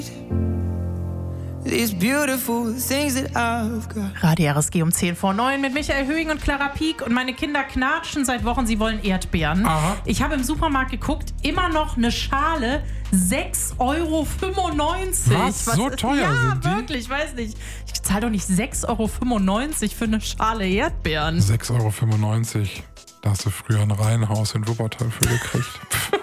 These beautiful things that I've got. Radio RSG um 10:09 mit Michael Höhing und Clara Pieck. Und meine Kinder knatschen seit Wochen, sie wollen Erdbeeren. Aha. Ich habe im Supermarkt geguckt, immer noch eine Schale, 6,95 €. Was? So teuer sind die? Ja, wirklich, ich weiß nicht. Ich zahle doch nicht 6,95 € für eine Schale Erdbeeren. 6,95 €. Da hast du früher ein Reihenhaus in Wuppertal für gekriegt.